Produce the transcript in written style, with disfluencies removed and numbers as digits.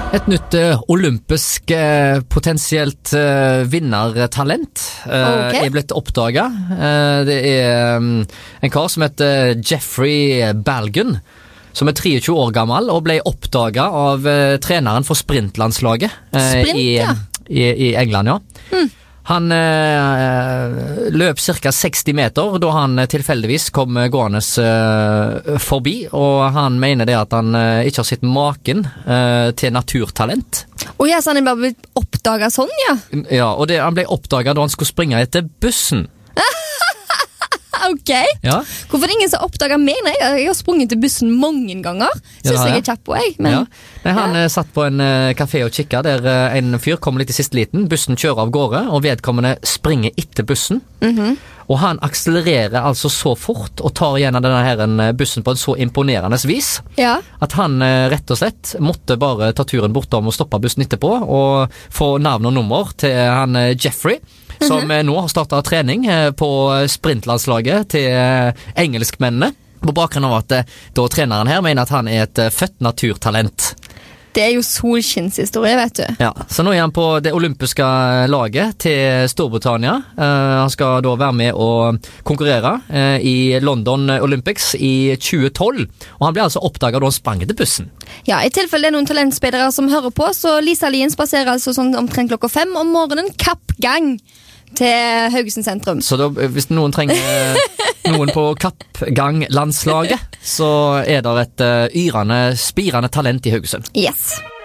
Et nytt olympisk potensielt vinnertalent er blitt oppdaget. Det er en kar som heter Jeffrey Balgun, som er 23 år gammel og ble oppdaget av treneren for sprintlandslaget i England, ja. Han løp cirka 60 meter da han tilfeldigvis kom gående forbi, og han mener det at han ikke har sett maken til naturtalent. Ja, så han er bare blitt oppdaget sånn, ja? Ja, og han ble oppdaget da han skulle springe etter bussen. Ok. Ja. Hvorfor er det ingen som oppdager meg? Nei, jeg har sprunget til bussen mange ganger. Synes jeg er kjapp på, jeg. Men, Nei, han satt på en kafé og kikket der en fyr kom litt i siste liten. Bussen kjører av gårde, og vedkommende springer etter bussen. Og han akselererer altså så fort og tar igjen av denne her bussen på en så imponerende vis at han rett og slett måtte bare ta turen bortom og stoppe bussen etterpå og få navn og nummer til han Jeffrey, som nå har startet trening på sprintlandslaget til engelskmennene, på bakgrunn av at da treneren her mener at han er et født naturtalent. Det er jo solskinnshistorie, vet du. Ja, så nå er han på det olympiske laget til Storbritannia. Han skal da være med å konkurrere i London Olympics i 2012, og han ble altså oppdaget da han sprang til bussen. Ja, i tilfelle det er noen talentspeidere som hører på, så Lisa Lien spaserer altså sånn omtrent 5:00 om morgenen, kappgang til Haugesund sentrum. Så da, hvis noen trenger noen på kappgang-landslaget, så er det et yrende, spirende talent i Haugesund. Yes.